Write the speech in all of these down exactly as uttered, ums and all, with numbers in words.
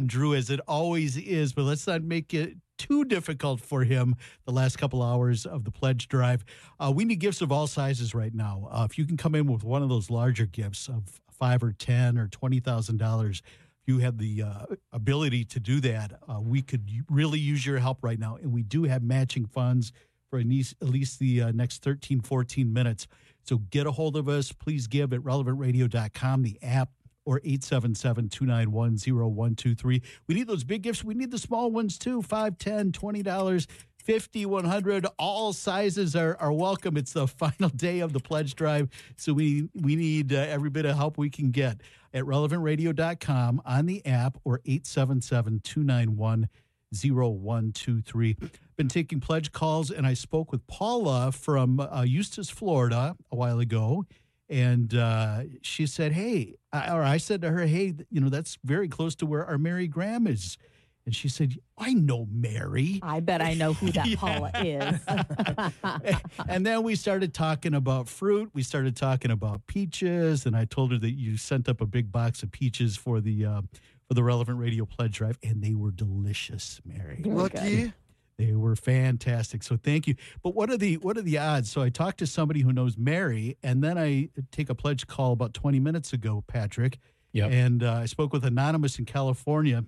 on Drew, as it always is, but let's not make it too difficult for him the last couple hours of the pledge drive. Uh, we need gifts of all sizes right now. Uh, if you can come in with one of those larger gifts of five or ten or twenty thousand dollars, if you have the uh, ability to do that, uh, we could really use your help right now. And we do have matching funds for at least, at least the uh, next thirteen, fourteen minutes. So get a hold of us. Please give at relevant radio dot com, the app, or eight seven seven, two nine one, zero one two three. We need those big gifts. We need the small ones too, five, ten, twenty dollars, fifty, one hundred. All sizes are, are welcome. It's the final day of the pledge drive, so we, we need uh, every bit of help we can get at relevant radio dot com, on the app, or eight seven seven, two nine one, zero one two three. Been taking pledge calls, and I spoke with Paula from uh, Eustis, Florida a while ago, and uh, she said, hey, I, or I said to her, hey, you know, that's very close to where our Mary Graham is. And she said, I know Mary. I bet I know who that yeah. Paula is. And then we started talking about fruit. We started talking about peaches, and I told her that you sent up a big box of peaches for the uh, for the Relevant Radio Pledge Drive, and they were delicious, Mary. Lucky. They were fantastic. So thank you. But what are the what are the odds? So I talked to somebody who knows Mary, and then I take a pledge call about twenty minutes ago, Patrick. Yeah. And uh, I spoke with Anonymous in California.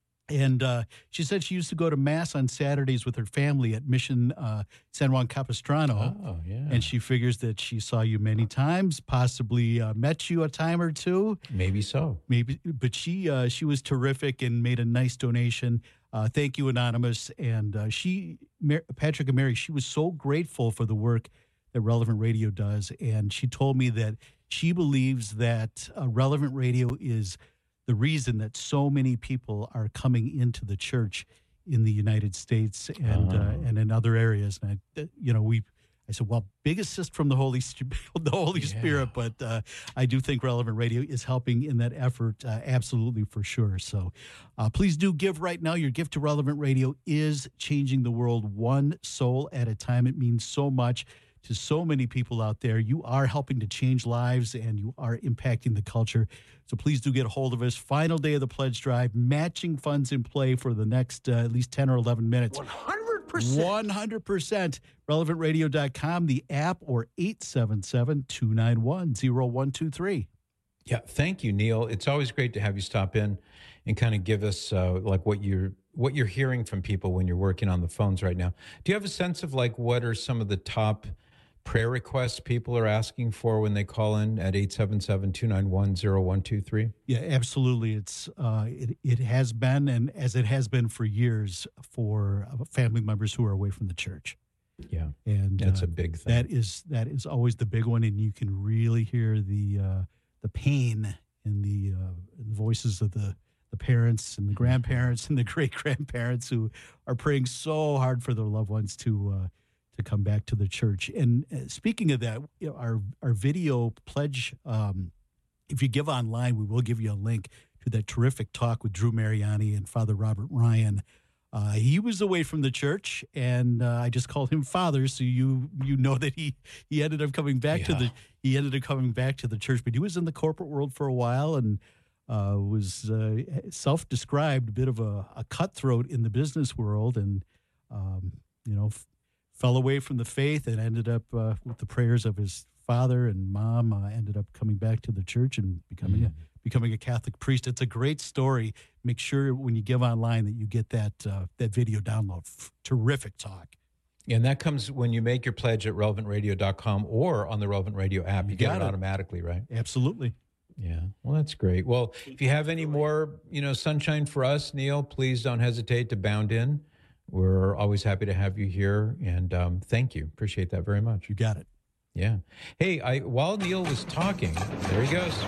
And uh, she said she used to go to Mass on Saturdays with her family at Mission uh, San Juan Capistrano. Oh, yeah. And she figures that she saw you many times, possibly uh, met you a time or two. Maybe so. Maybe, but she uh, she was terrific and made a nice donation. Uh, thank you, Anonymous. And uh, she, Mar- Patrick and Mary, she was so grateful for the work that Relevant Radio does. And she told me that she believes that uh, Relevant Radio is the reason that so many people are coming into the church in the United States and Oh. uh, and in other areas. And I, you know, we, I said, well, big assist from the Holy Spirit, the Holy Yeah. Spirit, but uh, I do think Relevant Radio is helping in that effort, uh, absolutely for sure. So, uh, please do give right now. Your gift to Relevant Radio is changing the world one soul at a time. It means so much to so many people out there. You are helping to change lives, and you are impacting the culture. So please do get a hold of us. Final day of the pledge drive, matching funds in play for the next uh, at least ten or eleven minutes. one hundred percent. one hundred percent. relevant radio dot com, the app, or eight seven seven, two nine one, zero one two three. Yeah, thank you, Neil. It's always great to have you stop in and kind of give us uh, like what you're what you're hearing from people when you're working on the phones right now. Do you have a sense of like what are some of the top prayer requests people are asking for when they call in at eight seven seven, two nine one, zero one two three? Yeah, absolutely. It's uh, it it has been, and as it has been for years, for family members who are away from the church. Yeah, And that's uh, a big thing. That is that is always the big one, and you can really hear the uh, the pain in the, uh, in the voices of the the parents and the grandparents and the great grandparents who are praying so hard for their loved ones to uh, to come back to the church. And uh, speaking of that, you know, our our video pledge. Um, if you give online, we will give you a link to that terrific talk with Drew Mariani and Father Robert Ryan. Uh, he was away from the church, and uh, I just called him Father, so you you know that he he ended up coming back to Yeah. the he ended up coming back to the church. But he was in the corporate world for a while, and uh, was uh, self-described a bit of a, a cutthroat in the business world, and um, you know f- fell away from the faith, and ended up uh, with the prayers of his father and mom. Uh, ended up coming back to the church and becoming Mhm. a becoming a Catholic priest. It's a great story. Make sure when you give online that you get that uh, that video download. F- terrific talk. And that comes when you make your pledge at relevant radio dot com or on the Relevant Radio app. You, You get got it it. automatically, right? Absolutely. Yeah. Well, that's great. Well, if you have any more, you know, sunshine for us, Neil, please don't hesitate to bound in. We're always happy to have you here. And um, thank you. Appreciate that very much. You got it. Yeah. Hey, I while Neil was talking, there he goes.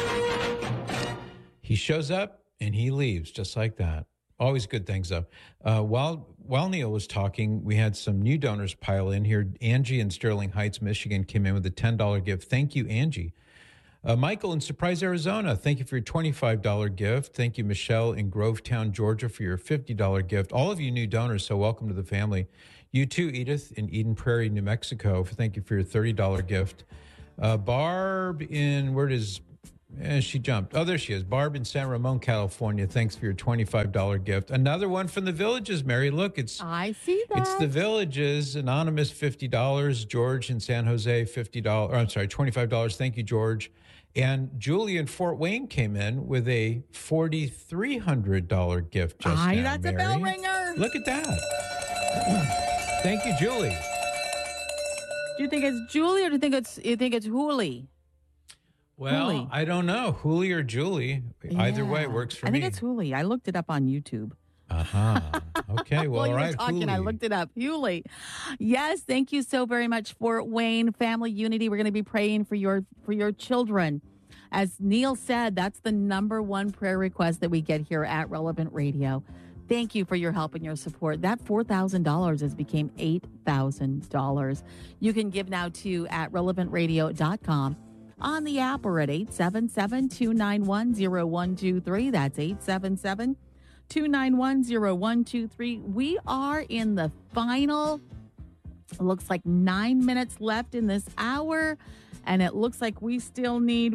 He shows up and he leaves just like that. Always good things, though. Uh, while while Neil was talking, we had some new donors pile in here. Angie in Sterling Heights, Michigan, came in with a ten dollars gift. Thank you, Angie. Uh, Michael in Surprise, Arizona, thank you for your twenty-five dollars gift. Thank you, Michelle in Grovetown, Georgia, for your fifty dollars gift. All of you new donors, so welcome to the family. You too, Edith in Eden Prairie, New Mexico, for thank you for your thirty dollars gift. Uh, Barb in, where does Eh, she jumped. Oh, there she is. Barb in San Ramon, California. Thanks for your twenty-five dollars gift. Another one from the Villages, Mary. Look, it's I see that. it's the Villages. Anonymous, fifty dollars. George in San Jose, fifty dollars. Or, I'm sorry, twenty-five dollars. Thank you, George. And Julie in Fort Wayne came in with a four thousand three hundred dollars gift just Aye, now, that's Mary. a bell ringer. Look at that. Thank you, Julie. Do you think it's Julie or do you think it's you think it's Hooli? Well, Hooli. I don't know. Hooli or Julie. Either way, it Yeah. works for I me. think it's Hooli. I looked it up on YouTube. Uh-huh. Okay, well, While you all were right, talking, I Hooli. looked it up. Hooli. Yes, thank you so very much, Fort Wayne Family Unity. We're going to be praying for your for your children. As Neil said, that's the number one prayer request that we get here at Relevant Radio. Thank you for your help and your support. That four thousand dollars has became eight thousand dollars. You can give now to at relevant radio dot com on the app or at eight seven seven, two nine one, zero one two three. That's eight seven seven, two nine one, zero one two three. We are in the final, it looks like nine minutes left in this hour, and it looks like we still need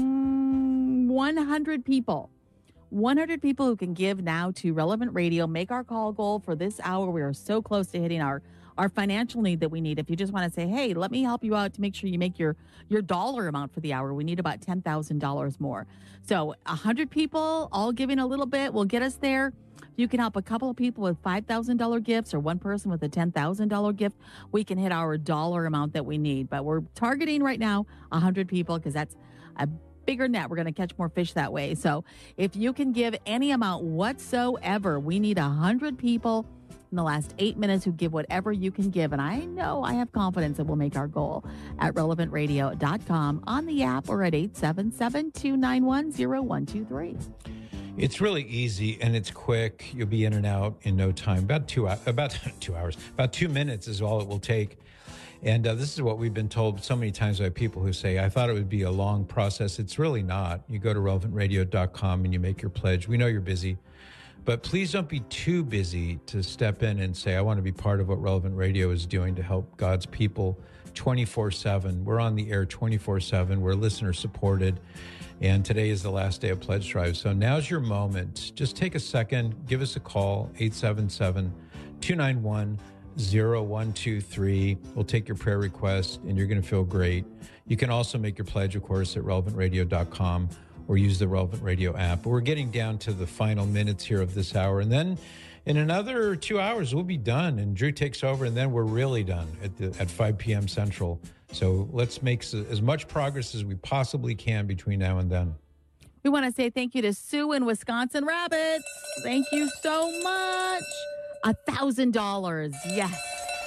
mm, one hundred people. one hundred people who can give now to Relevant Radio. Make our call goal for this hour. We are so close to hitting our, our financial need that we need. If you just want to say, hey, let me help you out to make sure you make your, your dollar amount for the hour, we need about ten thousand dollars more. So one hundred people all giving a little bit will get us there. If you can help a couple of people with five thousand dollars gifts or one person with a ten thousand dollars gift, we can hit our dollar amount that we need. But we're targeting right now one hundred people because that's a bigger net. We're going to catch more fish that way. So if you can give any amount whatsoever, we need one hundred people in the last eight minutes who give whatever you can give. And I know I have confidence that we'll make our goal at relevant radio dot com on the app or at eight seven seven, two nine one, zero one two three. It's really easy and it's quick. You'll be in and out in no time. About two hours, about two hours, about two minutes is all it will take. And uh, this is what we've been told so many times by people who say, I thought it would be a long process. It's really not. You go to relevant radio dot com and you make your pledge. We know you're busy, but please don't be too busy to step in and say, I want to be part of what Relevant Radio is doing to help God's people twenty-four seven. We're on the air twenty-four seven. We're listener supported. And today is the last day of Pledge Drive. So now's your moment. Just take a second, give us a call, eight seven seven, two nine one, zero one two three. We'll take your prayer request and you're going to feel great. You can also make your pledge, of course, at relevant radio dot com or use the Relevant Radio app. But we're getting down to the final minutes here of this hour. And then in another two hours, we'll be done. And Drew takes over, and then we're really done at, the, at five p.m. Central. So let's make as much progress as we possibly can between now and then. We want to say thank you to Sue in Wisconsin Rabbits. Thank you so much. A thousand dollars. Yes.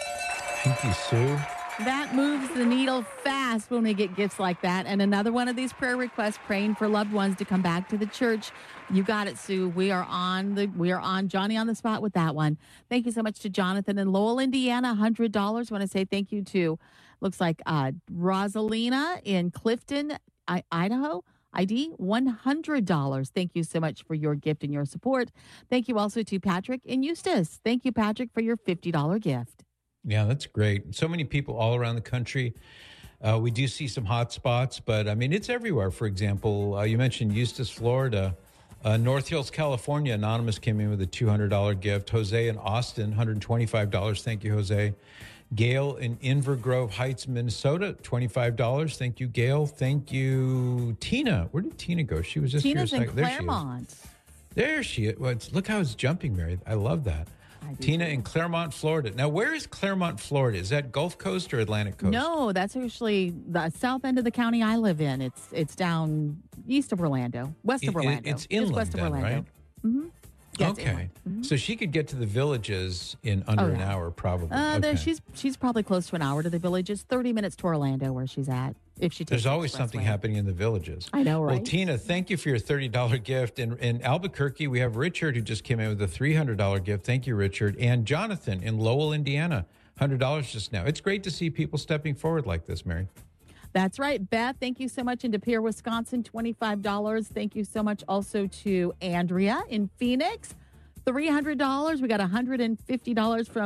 Thank you, Sue. That moves the needle fast when we get gifts like that. And another one of these prayer requests, praying for loved ones to come back to the church. You got it, Sue. We are on the we are on Johnny on the spot with that one. Thank you so much to Jonathan in Lowell, Indiana, one hundred dollars. I want to say thank you to, looks like uh, Rosalina in Clifton, I- Idaho. I D one hundred dollars. Thank you so much for your gift and your support. Thank you also to Patrick in Eustis. Thank you, Patrick, for your fifty dollars gift. Yeah, that's great. So many people all around the country. Uh, we do see some hot spots, but I mean, it's everywhere. For example, uh, you mentioned Eustis, Florida. Uh, North Hills, California, Anonymous came in with a two hundred dollars gift. Jose in Austin, one hundred twenty-five dollars. Thank you, Jose. Gail in Inver Grove Heights, Minnesota, twenty-five dollars. Thank you, Gail. Thank you, Tina. Where did Tina go? She was just Tina's here a in second. There she is. Claremont. There she is. Well, it's, look how it's jumping, Mary. I love that. I do Tina too. in Claremont, Florida. Now, where is Claremont, Florida? Is that Gulf Coast or Atlantic Coast? No, that's actually the south end of the county I live in. It's it's down east of Orlando, west of It- it- Orlando. it's Just inland west of then, Orlando. right? Mm-hmm. Yeah, it's Okay. inland. Mhm. So she could get to the villages in under Oh, an yeah. hour, probably. Uh, okay. there, she's she's probably close to an hour to the villages. Thirty minutes to Orlando, where she's at. If she takes There's the always something expressway. happening in the villages. I know, Well, right? Tina, thank you for your thirty dollars gift. In, in Albuquerque, we have Richard who just came in with a three hundred dollars gift. Thank you, Richard. And Jonathan in Lowell, Indiana, one hundred dollars just now. It's great to see people stepping forward like this, Mary. That's right, Beth. Thank you so much. In De Pere, Wisconsin, twenty-five dollars. Thank you so much also to Andrea in Phoenix, three hundred dollars. We got one hundred fifty dollars from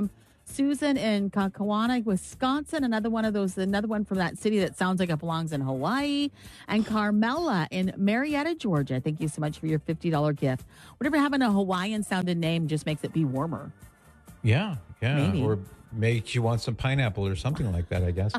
Susan in Kakawanda, Wisconsin. Another one of those, another one from that city that sounds like it belongs in Hawaii. And Carmela in Marietta, Georgia. Thank you so much for your fifty dollars gift. Whatever having a Hawaiian sounding name just makes it be warmer. Yeah, yeah. Maybe. Or makes you want some pineapple or something like that, I guess.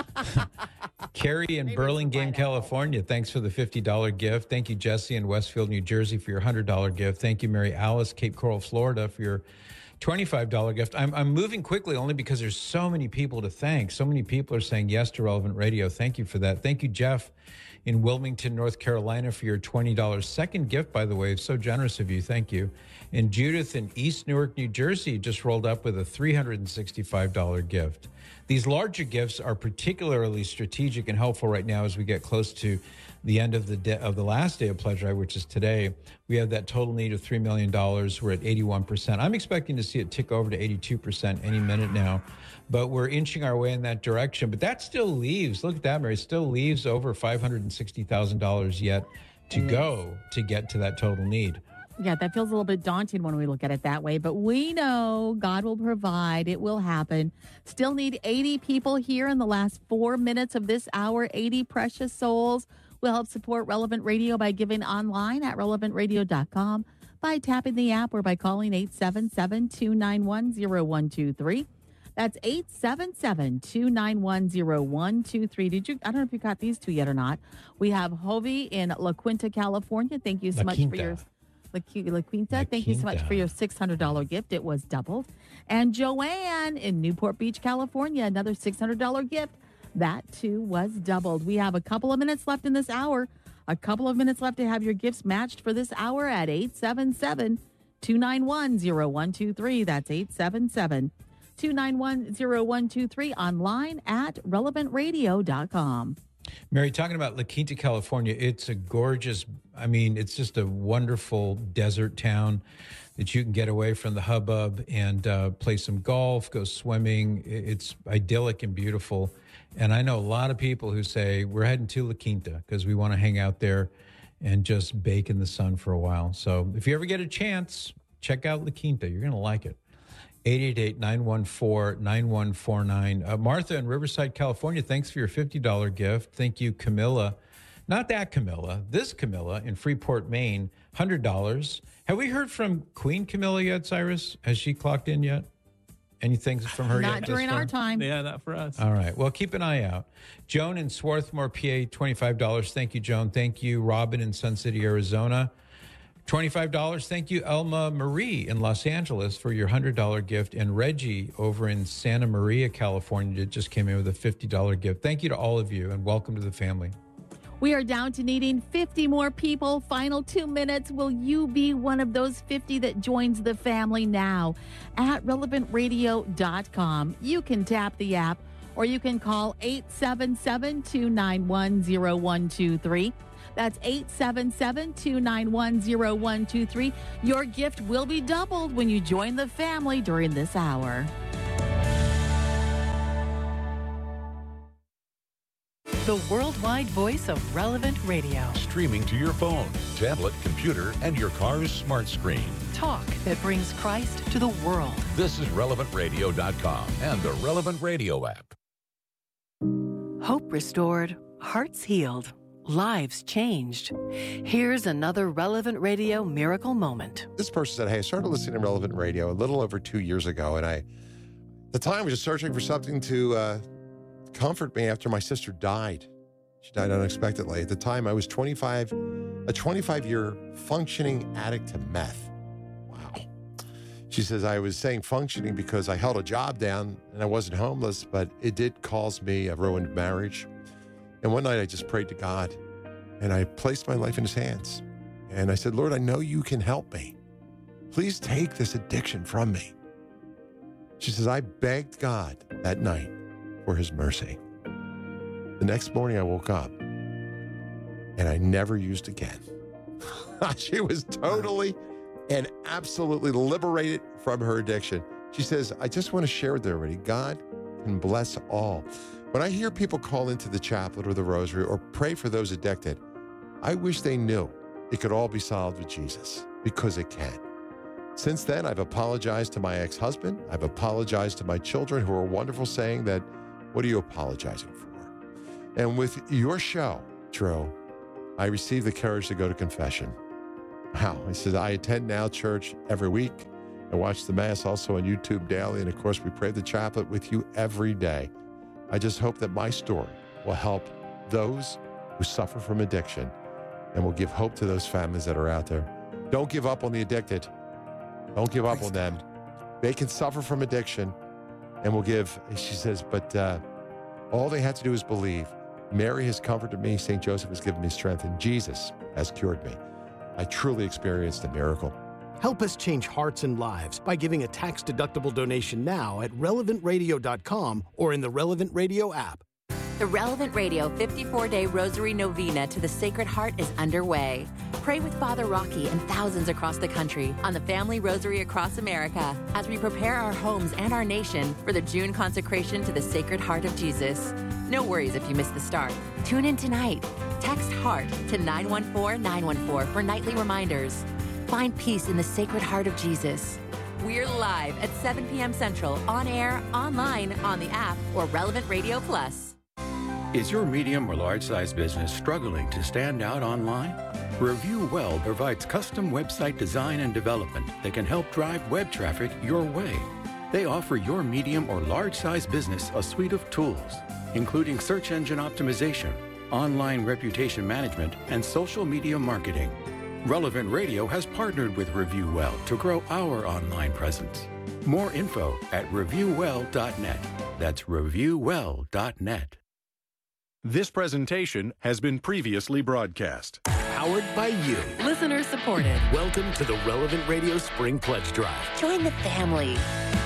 Carrie in Maybe Burlingame, some California, thanks for the fifty dollars gift. Thank you, Jesse in Westfield, New Jersey, for your one hundred dollars gift. Thank you, Mary Alice, Cape Coral, Florida, for your twenty-five dollars gift. I'm, I'm moving quickly only because there's so many people to thank. So many people are saying yes to Relevant Radio. Thank you for that. Thank you, Jeff in Wilmington, North Carolina, for your twenty dollars second gift, by the way. It's so generous of you. Thank you. And Judith in East Newark, New Jersey, just rolled up with a three hundred sixty-five dollars gift. These larger gifts are particularly strategic and helpful right now as we get close to the end of the de- of the last day of Pledge Drive, which is today. We have that total need of three million dollars. We're at eighty-one percent. I'm expecting to see it tick over to eighty-two percent any minute now, but we're inching our way in that direction. But that still leaves, look at that, Mary, still leaves over five hundred sixty thousand dollars yet to go to get to that total need. Yeah, that feels a little bit daunting when we look at it that way, but we know God will provide. It will happen. Still need eighty people here in the last four minutes of this hour. eighty precious souls. We'll help support Relevant Radio by giving online at relevant radio dot com, by tapping the app, or by calling eight seven seven, two nine one, zero one two three. That's eight seven seven, two nine one, zero one two three. Did you? I don't know if you got these two yet or not. We have Hovey in La Quinta, California. Thank you so La much Quinta. for your La, Qui- La Quinta. La Thank you so much Quinta. for your six hundred dollars gift. It was doubled. And Joanne in Newport Beach, California, another six hundred dollars gift. That too was doubled. We have a couple of minutes left in this hour. A couple of minutes left to have your gifts matched for this hour at eight seven seven, two nine one, zero one two three. That's eight seven seven, two nine one, zero one two three. Online at relevant radio dot com. Mary, talking about La Quinta, California, it's a gorgeous, I mean, it's just a wonderful desert town that you can get away from the hubbub and uh, play some golf, go swimming. It's idyllic and beautiful. And I know a lot of people who say, we're heading to La Quinta because we want to hang out there and just bake in the sun for a while. So if you ever get a chance, check out La Quinta. You're going to like it. eight eight eight, nine one four, nine one four nine. Uh, Martha in Riverside, California, thanks for your fifty dollars gift. Thank you, Camilla. Not that Camilla, this Camilla in Freeport, Maine, one hundred dollars. Have we heard from Queen Camilla yet, Cyrus? Has she clocked in yet? Anything from her yet? Not thus during far? our time. Yeah, not for us. All right. Well, keep an eye out. Joan in Swarthmore, P A, twenty-five dollars. Thank you, Joan. Thank you, Robin in Sun City, Arizona. twenty-five dollars. Thank you, Elma Marie in Los Angeles, for your one hundred dollars gift. And Reggie over in Santa Maria, California, that just came in with a fifty dollars gift. Thank you to all of you, and welcome to the family. We are down to needing fifty more people. Final two minutes. Will you be one of those fifty that joins the family now? At relevant radio dot com. You can tap the app, or you can call eight seven seven, two nine one, zero one two three. That's eight seven seven, two nine one, zero one two three. Your gift will be doubled when you join the family during this hour. The worldwide voice of Relevant Radio. Streaming to your phone, tablet, computer, and your car's smart screen. Talk that brings Christ to the world. This is relevant radio dot com and the Relevant Radio app. Hope restored, hearts healed, lives changed. Here's another Relevant Radio miracle moment. This person said, hey, I started listening to Relevant Radio a little over two years ago, and I, at the time, was just searching for something to uh, comfort me after my sister died. She died unexpectedly. At the time, I was twenty-five, a twenty-five-year functioning addict to meth. Wow. She says, I was saying functioning because I held a job down and I wasn't homeless, but it did cause me a ruined marriage. And one night I just prayed to God, and I placed my life in his hands. And I said, Lord, I know you can help me. Please take this addiction from me. She says, I begged God that night for his mercy. The next morning I woke up and I never used again. She was totally and absolutely liberated from her addiction. She says, I just want to share with everybody, God can bless all. When I hear people call into the chaplet or the rosary or pray for those addicted, I wish they knew it could all be solved with Jesus, because it can. Since then, I've apologized to my ex-husband. I've apologized to my children who are wonderful, saying that, what are you apologizing for? And with your show, Drew, I received the courage to go to confession. Wow. He says, I attend Now Church every week. I watch the Mass also on YouTube daily. And of course, we pray the chaplet with you every day. I just hope that my story will help those who suffer from addiction and will give hope to those families that are out there. Don't give up on the addicted. Don't give up on them. They can suffer from addiction and will give, she says, but uh, all they have to do is believe. Mary has comforted me. Saint Joseph has given me strength, and Jesus has cured me. I truly experienced a miracle. Help us change hearts and lives by giving a tax-deductible donation now at relevant radio dot com or in the Relevant Radio app. The Relevant Radio fifty-four day Rosary Novena to the Sacred Heart is underway. Pray with Father Rocky and thousands across the country on the Family Rosary across America as we prepare our homes and our nation for the June consecration to the Sacred Heart of Jesus. No worries if you miss the start. Tune in tonight. Text HEART to nine one four nine one four for nightly reminders. Find peace in the Sacred Heart of Jesus. We're live at seven p.m. Central, on air, online, on the app, or Relevant Radio Plus. Is your medium or large-size business struggling to stand out online? Review Well provides custom website design and development that can help drive web traffic your way. They offer your medium or large-size business a suite of tools, including search engine optimization, online reputation management, and social media marketing. Relevant Radio has partnered with Review Well to grow our online presence. More info at review well dot net. That's review well dot net. This presentation has been previously broadcast. Powered by you. Listener supported. Welcome to the Relevant Radio Spring Pledge Drive. Join the family.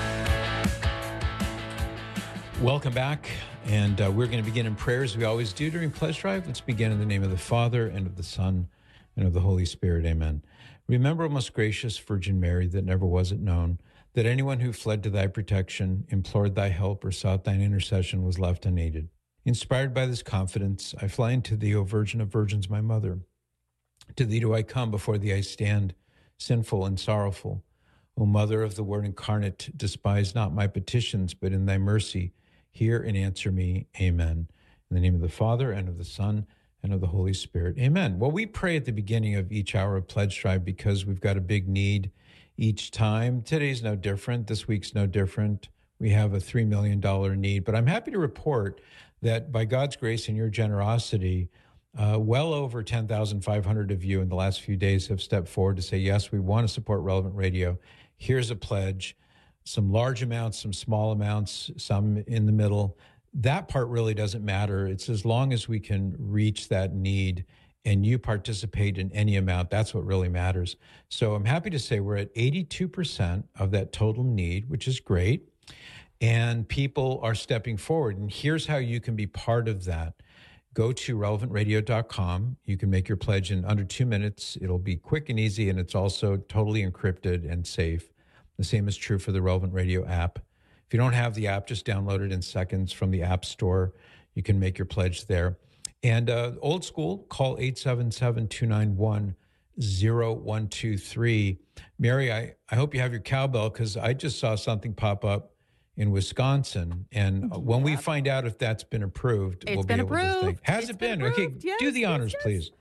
Welcome back. And uh, we're going to begin in prayer as we always do during Pledge Drive. Let's begin in the name of the Father, and of the Son, and of the Holy Spirit. Amen. Remember, O most gracious Virgin Mary, that never was it known that anyone who fled to thy protection, implored thy help, or sought thine intercession was left unaided. Inspired by this confidence, I fly into thee, O Virgin of Virgins, my mother. To thee do I come, before thee I stand, sinful and sorrowful. O Mother of the Word incarnate, despise not my petitions, but in thy mercy hear and answer me. Amen. In the name of the Father, and of the Son, and of the Holy Spirit. Amen. Well, we pray at the beginning of each hour of Pledge Drive because we've got a big need each time. Today's no different. This week's no different. We have a three million dollars need, but I'm happy to report that by God's grace and your generosity, uh, well over ten thousand five hundred of you in the last few days have stepped forward to say, yes, we want to support Relevant Radio. Here's a pledge, some large amounts, some small amounts, some in the middle. That part really doesn't matter. It's as long as we can reach that need and you participate in any amount, that's what really matters. So I'm happy to say we're at eighty-two percent of that total need, which is great. And people are stepping forward. And here's how you can be part of that. Go to relevant radio dot com. You can make your pledge in under two minutes. It'll be quick and easy, and it's also totally encrypted and safe. The same is true for the Relevant Radio app. If you don't have the app, just download it in seconds from the App Store. You can make your pledge there. And uh, old school, call eight seven seven, two nine one, zero one two three. Mary, I, I hope you have your cowbell, because I just saw something pop up in Wisconsin, and when we find out if that's been approved, It's we'll been be able approved. to think. Has It's it been been? Okay, approved. Yes, do the yes, honors, yes. please.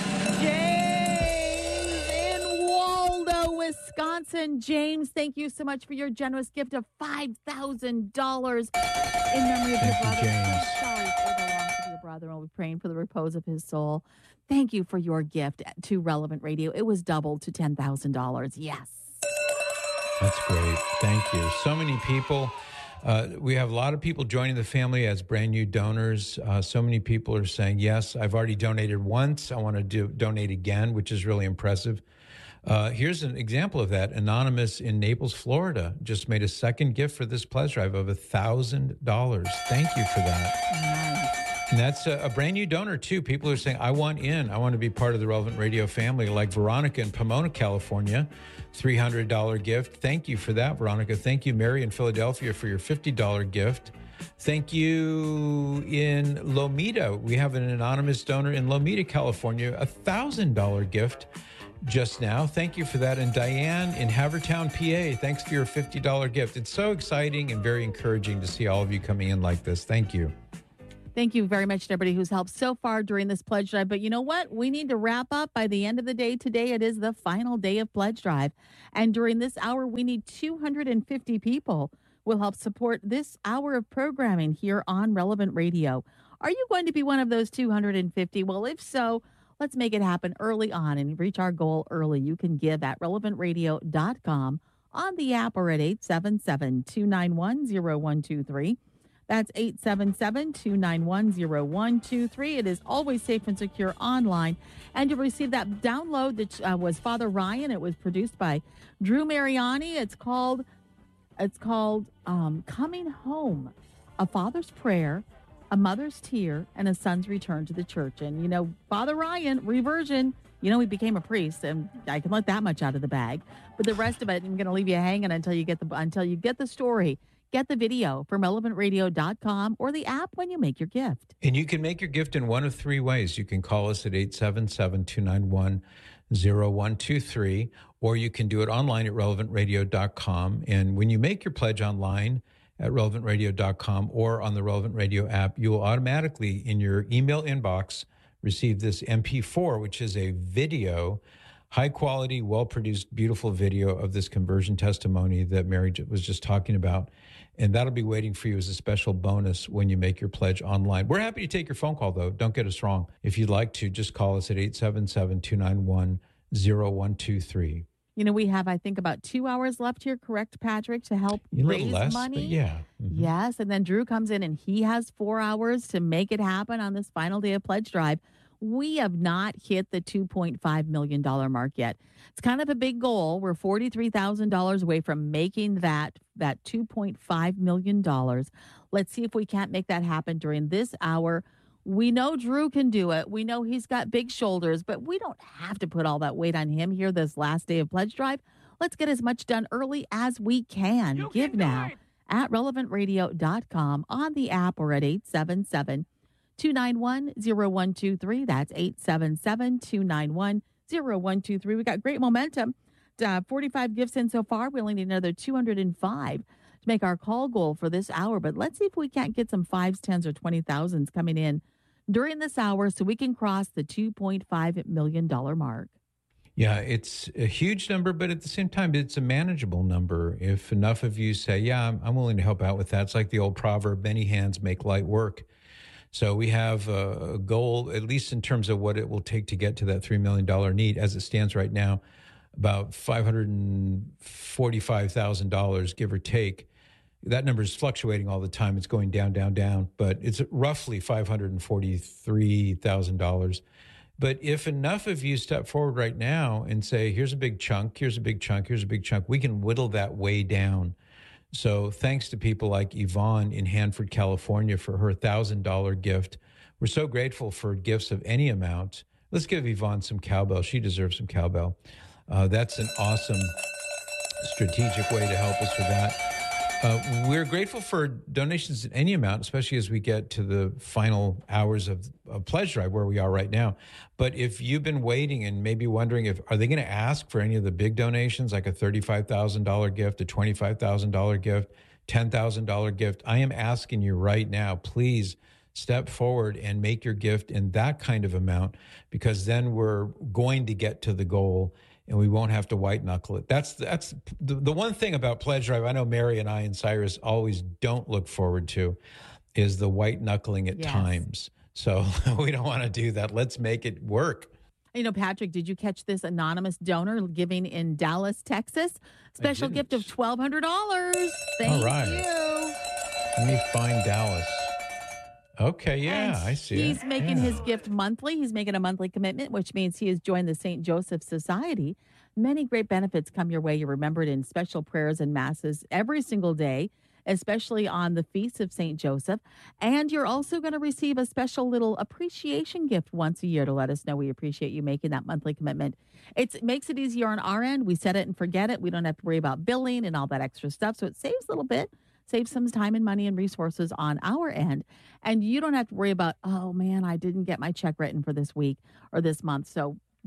James in Waldo, Wisconsin. James, thank you so much for your generous gift of five thousand dollars in memory of your Thank you, brother. James. So sorry for the loss of your brother, and we'll be praying for the repose of his soul. Thank you for your gift to Relevant Radio. It was doubled to ten thousand dollars. Yes. That's great. Thank you. So many people. Uh, we have a lot of people joining the family as brand new donors. Uh, so many people are saying, yes, I've already donated once. I want to do, donate again, which is really impressive. Uh, here's an example of that. Anonymous in Naples, Florida, just made a second gift for this pledge drive of one thousand dollars. Thank you for that. Nice. And that's a, a brand new donor, too. People are saying, I want in. I want to be part of the Relevant Radio family, like Veronica in Pomona, California, three hundred dollars gift. Thank you for that, Veronica. Thank you, Mary in Philadelphia, for your fifty dollars gift. Thank you in Lomita. We have an anonymous donor in Lomita, California, a one thousand dollars gift. just now. Thank you for that. And Diane in Havertown, P A, thanks for your fifty dollars gift. It's so exciting and very encouraging to see all of you coming in like this. Thank you. Thank you very much to everybody who's helped so far during this pledge drive. But you know what? We need to wrap up by the end of the day today. It is the final day of pledge drive. And during this hour, we need two hundred fifty people will help support this hour of programming here on Relevant Radio. Are you going to be one of those two hundred fifty? Well, if so, let's make it happen early on and reach our goal early. You can give at relevant radio dot com, on the app, or at eight seven seven, two nine one, zero one two three. That's eight seven seven, two nine one, zero one two three. It is always safe and secure online. And you'll receive that download that uh, was Father Ryan. It was produced by Drew Mariani. It's called, it's called um, Coming Home, A Father's Prayer, A Mother's Tear, and a Son's Return to the Church. And, you know, Father Ryan, reversion, you know, he became a priest, and I can let that much out of the bag. But the rest of it, I'm going to leave you hanging until you get the until you get the story. Get the video from relevant radio dot com or the app when you make your gift. And you can make your gift in one of three ways. You can call us at eight seven seven, two nine one, zero one two three, or you can do it online at relevant radio dot com. And when you make your pledge online at relevant radio dot com or on the Relevant Radio app, you will automatically, in your email inbox, receive this M P four, which is a video, high quality, well-produced, beautiful video of this conversion testimony that Mary was just talking about. And that'll be waiting for you as a special bonus when you make your pledge online. We're happy to take your phone call, though. Don't get us wrong. If you'd like to, just call us at eight seven seven, two nine one, zero one two three. You know, we have, I think, about two hours left here, correct, Patrick, to help A little raise less, money? but yeah. Mm-hmm. Yes, and then Drew comes in and he has four hours to make it happen on this final day of pledge drive. We have not hit the two point five million dollars mark yet. It's kind of a big goal. We're forty-three thousand dollars away from making that, that two point five million dollars. Let's see if we can't make that happen during this hour. We know Drew can do it. We know he's got big shoulders, but we don't have to put all that weight on him here this last day of pledge drive. Let's get as much done early as we can. You Give can now at relevant radio dot com, on the app, or at eight seven seven, two nine one, zero one two three. That's eight seven seven, two nine one, zero one two three. We got great momentum. Uh, forty-five gifts in so far. We only need another two hundred five to make our call goal for this hour. But let's see if we can't get some fives, tens, or twenty thousands coming in during this hour so we can cross the two point five million dollars mark. Yeah, it's a huge number, but at the same time, it's a manageable number. If enough of you say, yeah, I'm, I'm willing to help out with that. It's like the old proverb, many hands make light work. So we have a goal, at least in terms of what it will take to get to that three million dollars need. As it stands right now, about five hundred forty-five thousand dollars, give or take. That number is fluctuating all the time. It's going down, down, down, but it's roughly five hundred forty-three thousand dollars. But if enough of you step forward right now and say, here's a big chunk, here's a big chunk, here's a big chunk, we can whittle that way down. So thanks to people like Yvonne in Hanford, California, for her one thousand dollars gift. We're so grateful for gifts of any amount. Let's give Yvonne some cowbell. She deserves some cowbell. Uh, that's an awesome strategic way to help us with that. Uh, we're grateful for donations in any amount, especially as we get to the final hours of, of Pledge Drive, where we are right now. But if you've been waiting and maybe wondering if, are they going to ask for any of the big donations, like a thirty-five thousand dollars gift, a twenty-five thousand dollars gift, ten thousand dollars gift? I am asking you right now, please step forward and make your gift in that kind of amount, because then we're going to get to the goal and we won't have to white knuckle it. That's that's the, the one thing about Pledge Drive I know Mary and I and Cyrus always don't look forward to is the white knuckling at Yes. times. So we don't want to do that. Let's make it work. You know, Patrick, did you catch this anonymous donor giving in Dallas, Texas? Special gift of twelve hundred dollars. Thank All right. you. Let me find Dallas. Okay, yeah, And I see He's it. making Yeah. his gift monthly. He's making a monthly commitment, which means he has joined the Saint Joseph Society. Many great benefits come your way. You're remembered in special prayers and masses every single day, especially on the feast of Saint Joseph. And you're also going to receive a special little appreciation gift once a year to let us know we appreciate you making that monthly commitment. It's, it makes it easier on our end. We set it and forget it. We don't have to worry about billing and all that extra stuff. So it saves a little bit. Save some time and money and resources on our end. And you don't have to worry about, oh man, I didn't get my check written for this week or this month. So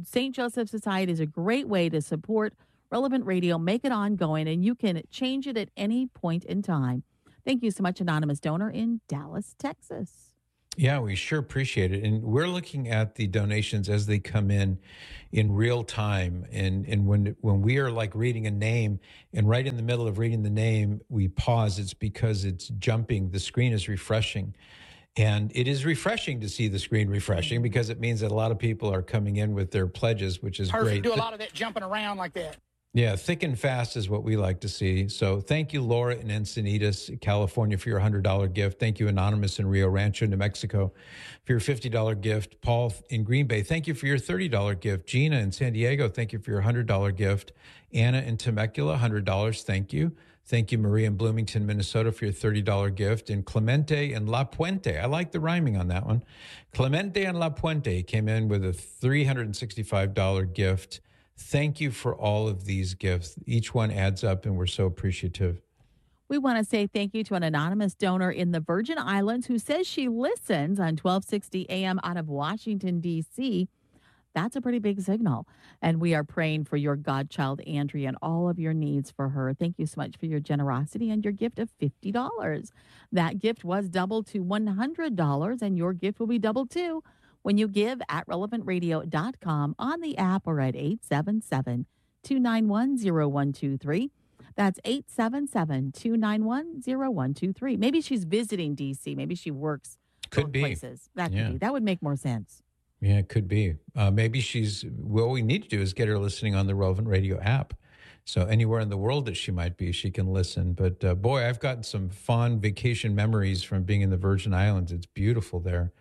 Saint Joseph Society is a great way to support Relevant Radio, make it ongoing, and you can change it at any point in time. Thank you so much, anonymous donor in Dallas, Texas. Yeah, we sure appreciate it. And we're looking at the donations as they come in in real time. And and when when we are like reading a name and right in the middle of reading the name, we pause, it's because it's jumping. The screen is refreshing. And it is refreshing to see the screen refreshing because it means that a lot of people are coming in with their pledges, which is Perfect. great. Do a lot of that jumping around like that. Yeah, thick and fast is what we like to see. So thank you, Laura in Encinitas, California, for your one hundred dollars gift. Thank you, Anonymous in Rio Rancho, New Mexico, for your fifty dollars gift. Paul in Green Bay, thank you for your thirty dollars gift. Gina in San Diego, thank you for your one hundred dollars gift. Anna in Temecula, one hundred dollars, thank you. Thank you, Maria in Bloomington, Minnesota, for your thirty dollars gift. And Clemente in La Puente, I like the rhyming on that one. Clemente in La Puente came in with a three hundred sixty-five dollars gift. Thank you for all of these gifts. Each one adds up, and we're so appreciative. We want to say thank you to an anonymous donor in the Virgin Islands who says she listens on twelve sixty A M out of Washington, D C That's a pretty big signal. And we are praying for your godchild, Andrea, and all of your needs for her. Thank you so much for your generosity and your gift of fifty dollars. That gift was doubled to one hundred dollars, and your gift will be doubled too when you give at relevant radio dot com, on the app, or at eight seven seven, two nine one, zero one two three. That's eight seven seven, two nine one, zero one two three. Maybe she's visiting D C. Maybe she works could be places. That could yeah. be. That would make more sense. Yeah, it could be. Uh, maybe she's, what we need to do is get her listening on the Relevant Radio app. So anywhere in the world that she might be, she can listen. But uh, boy, I've gotten some fond vacation memories from being in the Virgin Islands. It's beautiful there.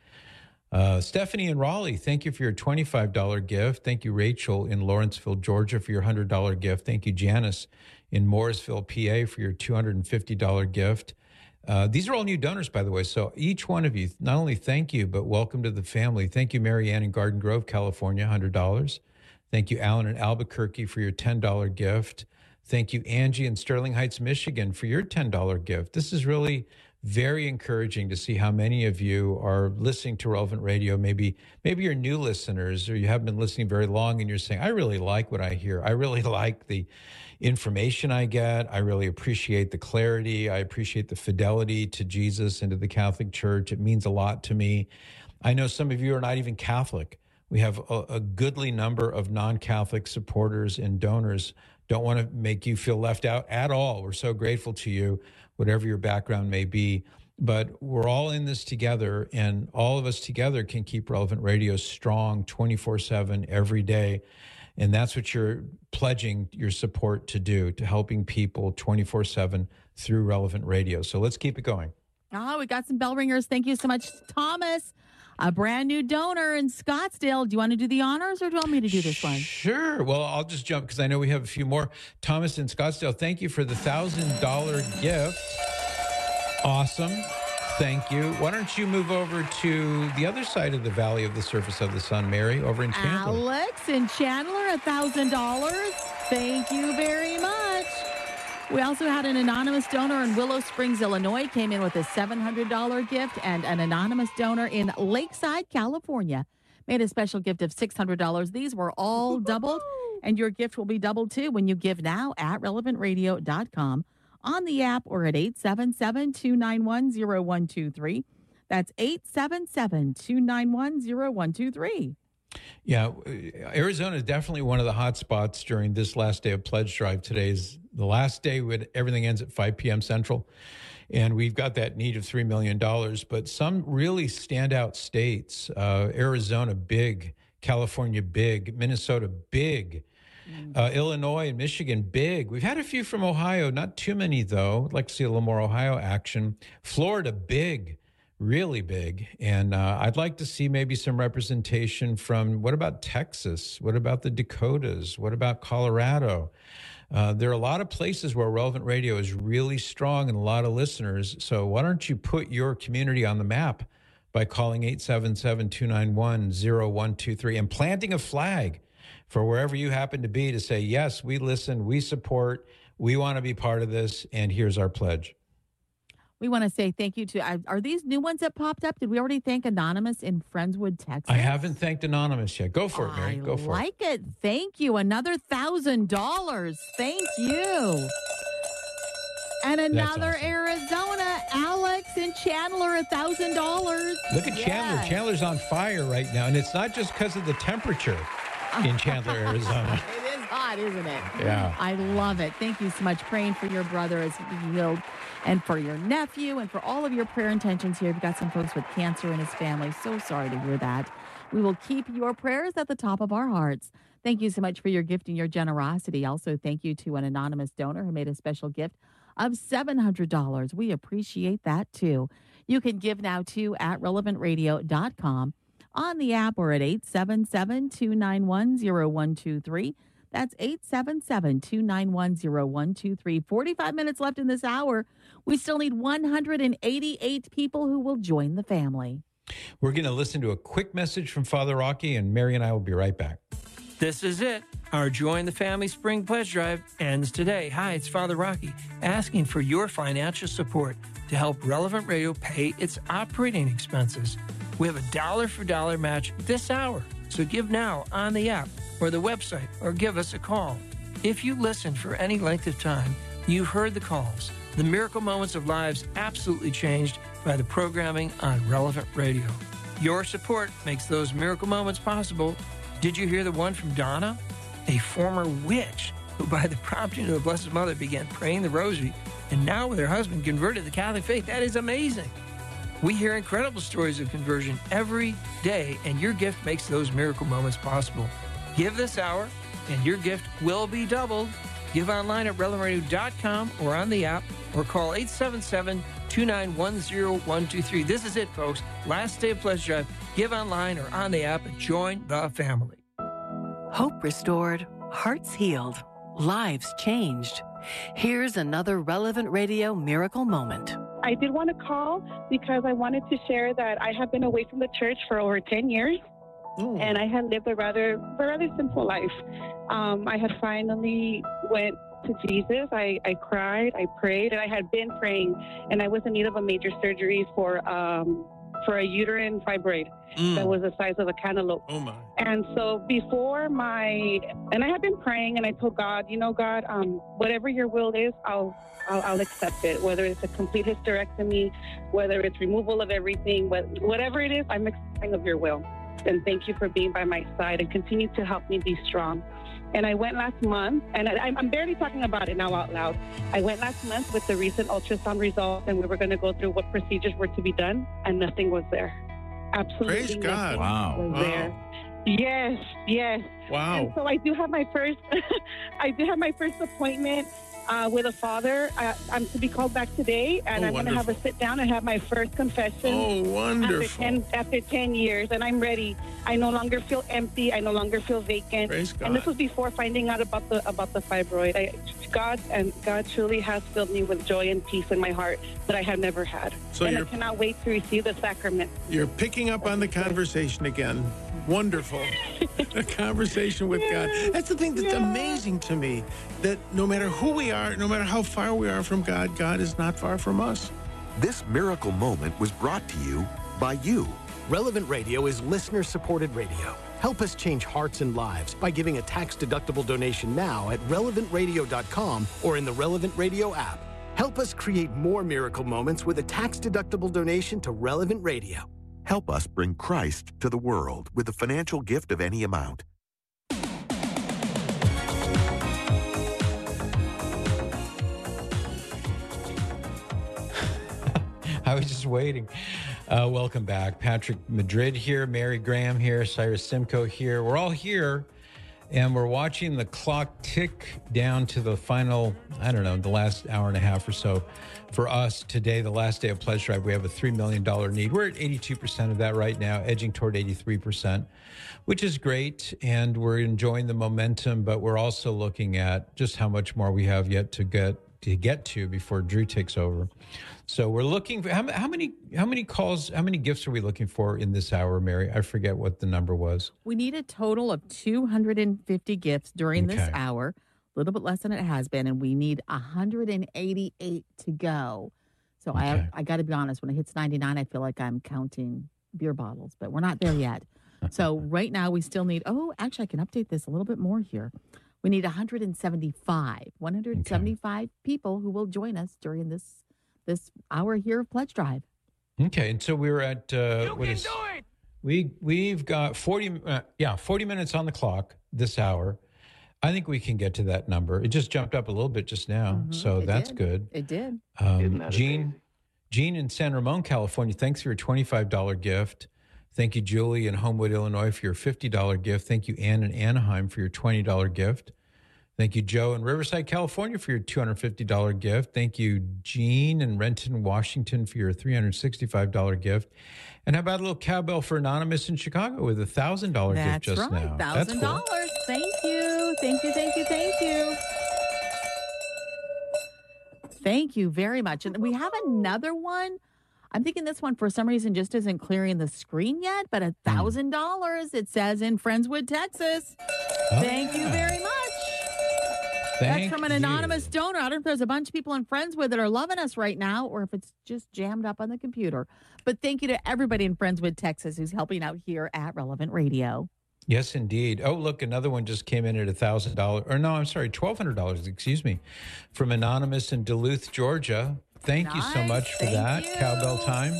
Uh, Stephanie in Raleigh, thank you for your twenty-five dollars gift. Thank you, Rachel in Lawrenceville, Georgia, for your one hundred dollars gift. Thank you, Janice in Mooresville, P A, for your two hundred fifty dollars gift. Uh, these are all new donors, by the way. So each one of you, not only thank you, but welcome to the family. Thank you, Mary Ann in Garden Grove, California, one hundred dollars. Thank you, Alan in Albuquerque, for your ten dollars gift. Thank you, Angie in Sterling Heights, Michigan, for your ten dollars gift. This is really very encouraging to see how many of you are listening to Relevant Radio. Maybe maybe you're new listeners or you haven't been listening very long and you're saying, I really like what I hear. I really like the information I get. I really appreciate the clarity. I appreciate the fidelity to Jesus and to the Catholic Church. It means a lot to me. I know some of you are not even Catholic. We have a, a goodly number of non-Catholic supporters and donors. Don't want to make you feel left out at all. We're so grateful to you, whatever your background may be. But we're all in this together, and all of us together can keep Relevant Radio strong twenty-four seven every day. And that's what you're pledging your support to do, to helping people twenty-four seven through Relevant Radio. So let's keep it going. Oh, we got some bell ringers. Thank you so much, Thomas, a brand new donor in Scottsdale. Do you want to do the honors, or do you want me to do this one? Sure. Well, I'll just jump because I know we have a few more. Thomas in Scottsdale, thank you for the one thousand dollars gift. Awesome. Thank you. Why don't you move over to the other side of the Valley of the Surface of the Sun, Mary, over in Chandler. Alex in Chandler, one thousand dollars. Thank you very much. We also had an anonymous donor in Willow Springs, Illinois, came in with a seven hundred dollars gift, and an anonymous donor in Lakeside, California, made a special gift of six hundred dollars. These were all doubled, and your gift will be doubled too when you give now at relevant radio dot com, on the app, or at eight seven seven, two nine one, zero one two three. That's eight seven seven, two nine one, zero one two three. Yeah, Arizona is definitely one of the hot spots during this last day of Pledge Drive. Today is the last day when everything ends at five p.m. Central, and we've got that need of three million dollars. But some really standout states, uh, Arizona, big, California, big, Minnesota, big, uh, Illinois and Michigan, big. We've had a few from Ohio, not too many, though. I'd like to see a little more Ohio action. Florida, big. Really big. And uh, I'd like to see maybe some representation from, what about Texas? What about the Dakotas? What about Colorado? Uh, there are a lot of places where Relevant Radio is really strong and a lot of listeners. So why don't you put your community on the map by calling eight seven seven, two nine one, zero one two three and planting a flag for wherever you happen to be to say, yes, we listen, we support, we want to be part of this, and here's our pledge. We want to say thank you to, are, are these new ones that popped up? Did we already thank Anonymous in Friendswood, Texas? I haven't thanked Anonymous yet. Go for it, Mary. Go for it. I like it. Thank you. Another one thousand dollars. Thank you. And another awesome. Arizona, Alex in Chandler, one thousand dollars. Look at yes. Chandler. Chandler's on fire right now. And it's not just because of the temperature in Chandler, Arizona. It is hot, isn't it? Yeah. I love it. Thank you so much. Praying for your brother as he healed, and for your nephew, and for all of your prayer intentions here. We've got some folks with cancer in his family. So sorry to hear that. We will keep your prayers at the top of our hearts. Thank you so much for your gift and your generosity. Also, thank you to an anonymous donor who made a special gift of seven hundred dollars. We appreciate that, too. You can give now, too, at relevant radio dot com, on the app, or at eight seven seven, two nine one, zero one two three. That's eight seven seven, two nine one, zero one two three. forty-five minutes left in this hour. We still need one hundred eighty-eight people who will join the family. We're going to listen to a quick message from Father Rocky, and Mary and I will be right back. This is it. Our Join the Family Spring Pledge Drive ends today. Hi, it's Father Rocky, asking for your financial support to help Relevant Radio pay its operating expenses. We have a dollar for dollar match this hour, so give now on the app or the website, or give us a call. If you listen for any length of time, you've heard the calls. The miracle moments of lives absolutely changed by the programming on Relevant Radio. Your support makes those miracle moments possible. Did you hear the one from Donna, a former witch who, by the prompting of the Blessed Mother, began praying the rosary, and now with her husband converted to the Catholic faith? That is amazing. We hear incredible stories of conversion every day, and your gift makes those miracle moments possible. Give this hour, and your gift will be doubled. Give online at relevant radio dot com or on the app, or call eight seven seven, two nine one, zero one two three. This is it, folks. Last day of Pledge Drive. Give online or on the app and join the family. Hope restored, hearts healed, lives changed. Here's another Relevant Radio miracle moment. I did want to call because I wanted to share that I have been away from the church for over ten years. Ooh. And I had lived a rather, a rather simple life. Um, I had finally went to Jesus. I, I cried, I prayed, and I had been praying, and I was in need of a major surgery for um, for a uterine fibroid mm. that was the size of a cantaloupe. Oh my! And so before my, and I had been praying, and I told God, you know, God, um, whatever your will is, I'll, I'll I'll accept it. Whether it's a complete hysterectomy, whether it's removal of everything, whatever it is, I'm accepting of your will. And thank you for being by my side and continue to help me be strong. And I went last month, and I, I'm barely talking about it now out loud. I went last month with the recent ultrasound results, and we were going to go through what procedures were to be done, and nothing was there. Absolutely Praise nothing God. Wow. was wow. there. Yes, yes. Wow. And so I do have my first, I do have my first appointment uh, with a father. I, I'm to be called back today, and Oh, I'm going to have a wonderful. sit down and have my first confession. Oh, wonderful. After ten, after ten years, and I'm ready. I no longer feel empty. I no longer feel vacant. Praise God. And this was before finding out about the about the fibroid. I, God and God truly has filled me with joy and peace in my heart that I have never had. So and I you're- cannot wait to receive the sacrament. You're picking up on the conversation again. Wonderful. A conversation with God. That's the thing that's Yeah. amazing to me, that no matter who we are, no matter how far we are from God, God is not far from us. This miracle moment was brought to you by you. Relevant Radio is listener-supported radio. Help us change hearts and lives by giving a tax-deductible donation now at relevant radio dot com or in the Relevant Radio app. Help us create more miracle moments with a tax-deductible donation to Relevant Radio. Help us bring Christ to the world with a financial gift of any amount. I was just waiting. Uh, welcome back. Patrick Madrid here, Mary Graham here, Cyrus Simcoe here. We're all here, and we're watching the clock tick down to the final, I don't know, the last hour and a half or so. For us today, the last day of Pledge Drive, we have a three million dollars need. We're at eighty-two percent of that right now, edging toward eighty-three percent, which is great, and we're enjoying the momentum, but we're also looking at just how much more we have yet to get to get to before Drew takes over. So we're looking for, how, how many how many calls, how many gifts are we looking for in this hour, Mary? I forget what the number was. We need a total of two hundred fifty gifts during this Okay. hour, a little bit less than it has been, and we need one hundred eighty-eight to go. So Okay. I I got to be honest, when it hits ninety-nine, I feel like I'm counting beer bottles, but we're not there yet. So right now we still need, oh, actually I can update this a little bit more here. We need one hundred seventy-five, one hundred seventy-five people who will join us during this this hour here of Pledge Drive. Okay, and so we're at uh, You what can is do it! we we've got forty uh, yeah forty minutes on the clock this hour. I think we can get to that number. It just jumped up a little bit just now, Mhm, so it that's did. good. It did. Um, Gene, Gene in San Ramon, California, thanks for your twenty-five dollars gift. Thank you, Julie in Homewood, Illinois, for your fifty dollars gift. Thank you, Ann in Anaheim, for your twenty dollars gift. Thank you, Joe in Riverside, California, for your two hundred fifty dollars gift. Thank you, Gene in Renton, Washington, for your three hundred sixty-five dollars gift. And how about a little cowbell for Anonymous in Chicago with a one thousand dollars gift That's just right, now? one thousand dollars. cool. Thank you. Thank you, thank you, thank you. Thank you very much. And we have another one. I'm thinking this one, for some reason, just isn't clearing the screen yet, but one thousand dollars it says in Friendswood, Texas. Oh, Thank you yeah. very much. Thank That's from an you. anonymous donor. I don't know if there's a bunch of people in Friendswood that are loving us right now or if it's just jammed up on the computer. But thank you to everybody in Friendswood, Texas, who's helping out here at Relevant Radio. Yes, indeed. Oh, look, another one just came in at one thousand dollars. Or no, I'm sorry, twelve hundred dollars, excuse me, from Anonymous in Duluth, Georgia. Thank you so Nice. much for Thank that. you. Cowbell time.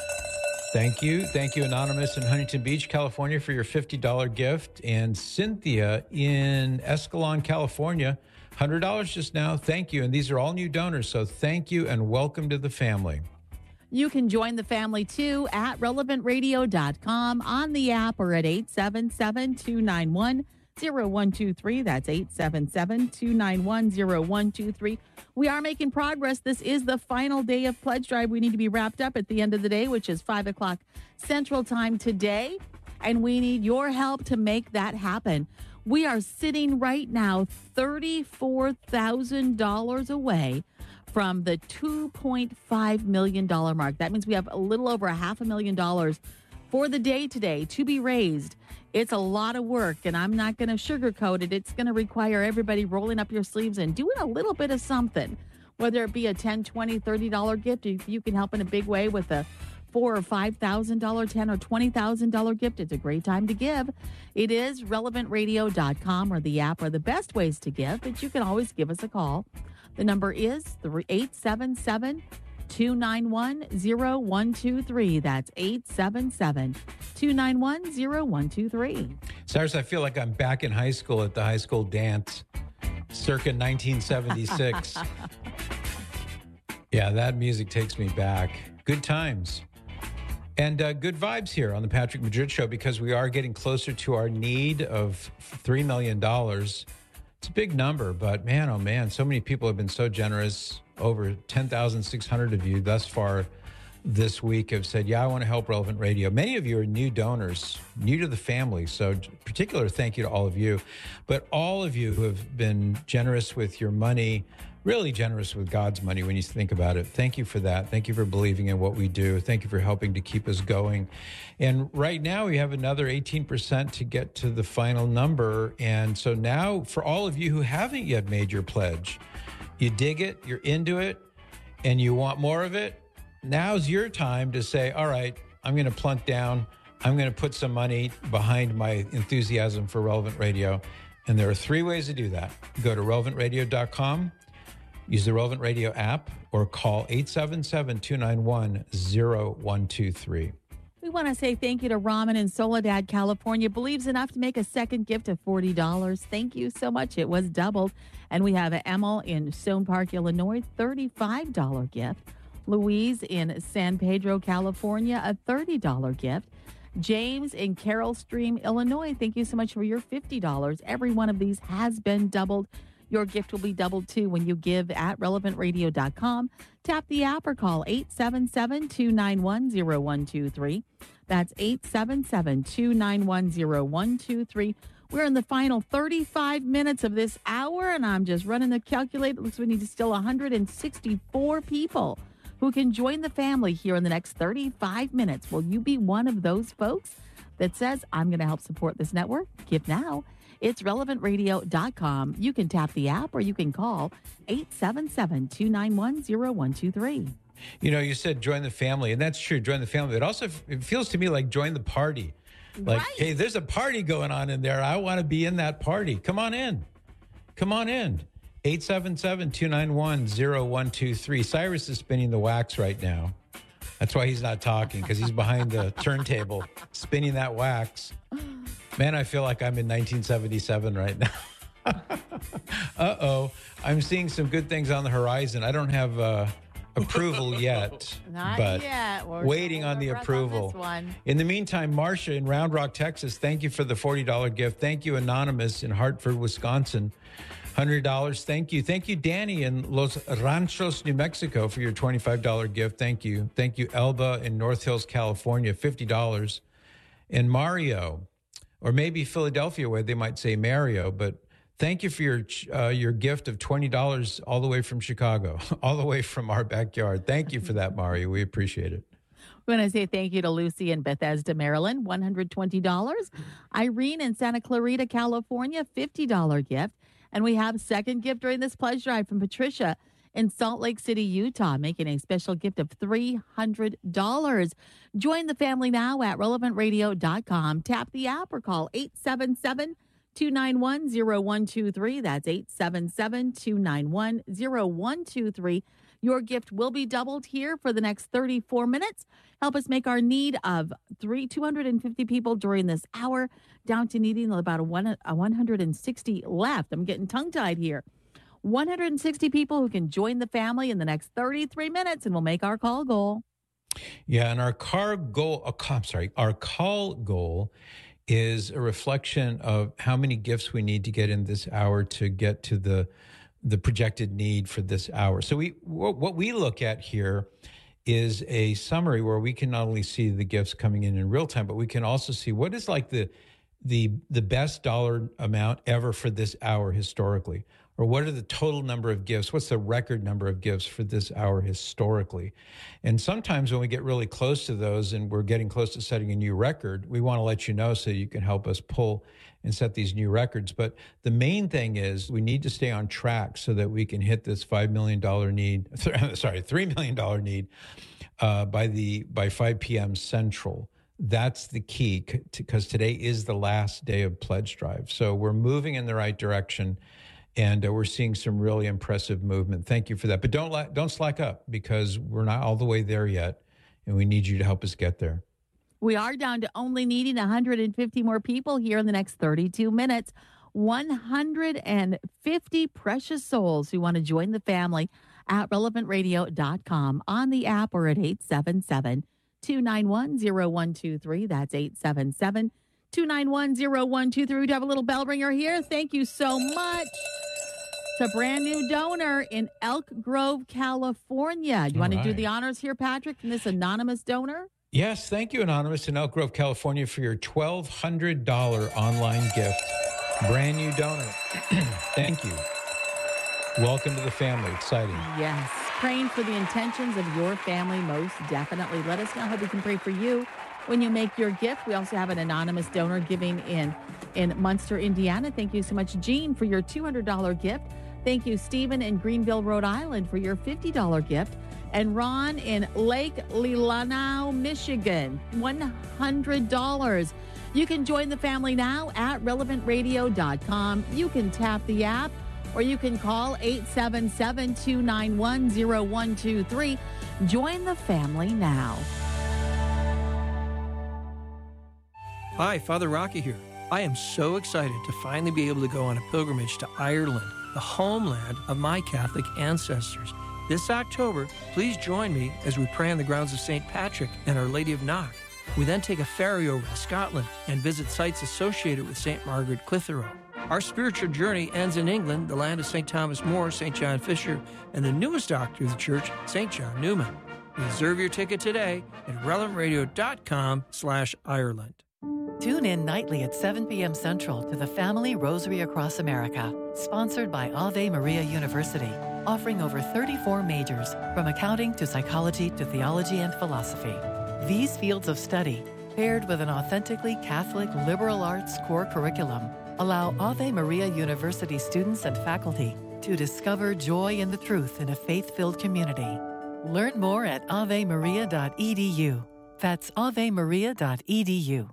Thank you. Thank you, Anonymous in Huntington Beach, California, for your fifty dollars gift. And Cynthia in Escalon, California, one hundred dollars just now. Thank you. And these are all new donors. So thank you and welcome to the family. You can join the family too at relevant radio dot com on the app or at eight seven seven, two nine one, zero one two three. That's eight seven seven, two nine one, zero one two three. We are making progress. This is the final day of Pledge Drive. We need to be wrapped up at the end of the day, which is five o'clock Central Time today. And we need your help to make that happen. We are sitting right now thirty-four thousand dollars away from the two point five million dollars mark. That means we have a little over a half a million dollars for the day today to be raised. It's a lot of work, and I'm not going to sugarcoat it. It's going to require everybody rolling up your sleeves and doing a little bit of something, whether it be a ten, twenty, thirty dollars gift. If you can help in a big way with a four or five thousand dollars, ten or twenty thousand dollars gift, it's a great time to give. It is relevant radio dot com or the app are the best ways to give, but you can always give us a call. The number is eight seven seven, two nine one, zero one two three. That's eight seven seven, two nine one, zero one two three. Cyrus, I feel like I'm back in high school at the high school dance circa nineteen seventy-six. Yeah, that music takes me back. Good times. And uh, good vibes here on the Patrick Madrid Show because we are getting closer to our need of three million dollars. It's a big number, but man, oh man, so many people have been so generous. Over ten thousand six hundred of you thus far this week have said, yeah, I want to help Relevant Radio. Many of you are new donors, new to the family. So particular thank you to all of you. But all of you who have been generous with your money, really generous with God's money when you think about it. Thank you for that. Thank you for believing in what we do. Thank you for helping to keep us going. And right now we have another eighteen percent to get to the final number. And so now for all of you who haven't yet made your pledge, you dig it, you're into it, and you want more of it, now's your time to say, all right, I'm going to plunk down. I'm going to put some money behind my enthusiasm for Relevant Radio. And there are three ways to do that. Go to relevant radio dot com. Use the Relevant Radio app or call eight seven seven, two nine one, zero one two three. We want to say thank you to Ramen in Soledad, California. Believes enough to make a second gift of forty dollars. Thank you so much. It was doubled. And we have Emil in Stone Park, Illinois, thirty-five dollars gift. Louise in San Pedro, California, a thirty dollars gift. James in Carroll Stream, Illinois, thank you so much for your fifty dollars. Every one of these has been doubled. Your gift will be doubled too when you give at relevant radio dot com. Tap the app or call eight seven seven, two nine one, zero one two three. That's eight seven seven, two nine one, zero one two three. We're in the final thirty-five minutes of this hour, and I'm just running the calculator. It looks like we need still one hundred sixty-four people who can join the family here in the next thirty-five minutes. Will you be one of those folks that says, I'm going to help support this network? Give now. It's relevant radio dot com. You can tap the app or you can call eight seven seven, two nine one, zero one two three. You know, you said join the family, and that's true, join the family. It also it feels to me like join the party. Like, right. Hey, there's a party going on in there. I want to be in that party. Come on in. Come on in. eight seven seven, two nine one, zero one two three. Cyrus is spinning the wax right now. That's why he's not talking, because he's behind the turntable spinning that wax. Man, I feel like I'm in nineteen seventy-seven right now. Uh-oh. I'm seeing some good things on the horizon. I don't have uh, approval yet. Not but yet. We're waiting on the approval. On this one. In the meantime, Marcia in Round Rock, Texas, thank you for the forty dollars gift. Thank you, Anonymous in Hartford, Wisconsin. one hundred dollars. Thank you. Thank you, Danny in Los Ranchos, New Mexico, for your twenty-five dollars gift. Thank you. Thank you, Elba in North Hills, California, fifty dollars. And Mario, or maybe Philadelphia, where they might say Mario, but thank you for your uh, your gift of twenty dollars all the way from Chicago, all the way from our backyard. Thank you for that, Mario. We appreciate it. We want to say thank you to Lucy in Bethesda, Maryland, one hundred twenty dollars. Irene in Santa Clarita, California, fifty dollars gift. And we have second gift during this pledge drive from Patricia in Salt Lake City, Utah, making a special gift of three hundred dollars. Join the family now at relevant radio dot com. Tap the app or call eight seven seven, two nine one, zero one two three. That's eight seven seven, two nine one, zero one two three. Your gift will be doubled here for the next thirty-four minutes. Help us make our need of three, two hundred fifty people during this hour down to needing about a, one, a one hundred sixty left. I'm getting tongue-tied here. one hundred sixty people who can join the family in the next thirty-three minutes, and we'll make our call goal. Yeah, and our car goal, uh, I'm sorry, our call goal is a reflection of how many gifts we need to get in this hour to get to the the projected need for this hour. So we what we look at here is a summary where we can not only see the gifts coming in in real time, but we can also see what is like the the the best dollar amount ever for this hour historically, or what are the total number of gifts? What's the record number of gifts for this hour historically? And sometimes when we get really close to those and we're getting close to setting a new record, we want to let you know so you can help us pull and set these new records. But the main thing is we need to stay on track so that we can hit this five million dollars need, sorry, three million dollars need uh, by the by five p.m. Central. That's the key, because today is the last day of Pledge Drive. So we're moving in the right direction, and uh, we're seeing some really impressive movement. Thank you for that. But don't la- don't slack up, because we're not all the way there yet, and we need you to help us get there. We are down to only needing one hundred fifty more people here in the next thirty-two minutes. one hundred fifty precious souls who want to join the family at relevant radio dot com, on the app, or at eight seven seven, two nine one, zero one two three. That's eight seven seven, two nine one, zero one two three. We do have a little bell ringer here. Thank you so much. It's a brand new donor in Elk Grove, California. You want right. to do the honors here, Patrick, from this anonymous donor? Yes, thank you, Anonymous in Elk Grove, California, for your twelve hundred dollars online gift. Brand new donor. Thank you. Welcome to the family. Exciting. Yes. Praying for the intentions of your family, most definitely. Let us know how we can pray for you when you make your gift. We also have an anonymous donor giving in in Munster, Indiana. Thank you so much, Jean, for your two hundred dollars gift. Thank you, Stephen in Greenville, Rhode Island, for your fifty dollars gift. And Ron in Lake Leelanau, Michigan, one hundred dollars. You can join the family now at relevant radio dot com. You can tap the app, or you can call eight seven seven, two nine one, zero one two three. Join the family now. Hi, Father Rocky here. I am so excited to finally be able to go on a pilgrimage to Ireland, the homeland of my Catholic ancestors. This October, please join me as we pray on the grounds of Saint Patrick and Our Lady of Knock. We then take a ferry over to Scotland and visit sites associated with Saint Margaret Clitheroe. Our spiritual journey ends in England, the land of Saint Thomas More, Saint John Fisher, and the newest doctor of the church, Saint John Newman. Reserve your ticket today at relevant radio dot com slash Ireland. Tune in nightly at seven p.m. Central to the Family Rosary Across America, sponsored by Ave Maria University, offering over thirty-four majors, from accounting to psychology to theology and philosophy. These fields of study, paired with an authentically Catholic liberal arts core curriculum, allow Ave Maria University students and faculty to discover joy in the truth in a faith-filled community. Learn more at ave maria dot e d u. That's ave maria dot e d u.